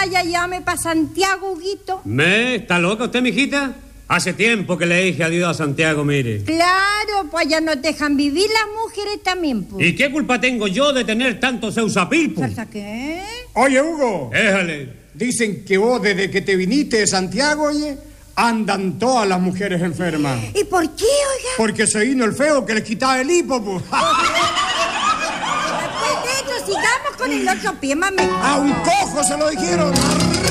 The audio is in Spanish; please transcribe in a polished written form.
vaya, llame para Santiago, Huguito. ¿Está loca usted, mijita? Hace tiempo que le dije adiós a Santiago, mire. Claro, pues allá no dejan vivir las mujeres también, pues. ¿Y qué culpa tengo yo de tener tanto seusapil, pues? ¿Hasta qué? Oye, Hugo. Déjale. Dicen que vos, desde que te viniste de Santiago, oye, andan todas las mujeres enfermas. ¿Y por qué, oiga? Porque se vino el feo que les quitaba el hipo, pues. Después de eso, sigamos con el otro pie, mami. A un cojo se lo dijeron.